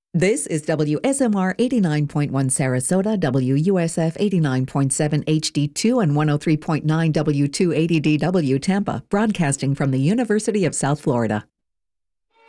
This is WSMR 89.1 Sarasota, WUSF 89.7 HD2, and 103.9 W280DW Tampa, broadcasting from the University of South Florida.